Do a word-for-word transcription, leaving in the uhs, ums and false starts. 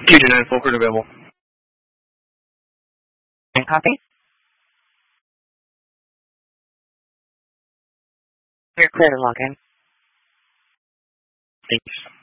Q J nine, full credit available. Copy. You're clear to log in. Thanks.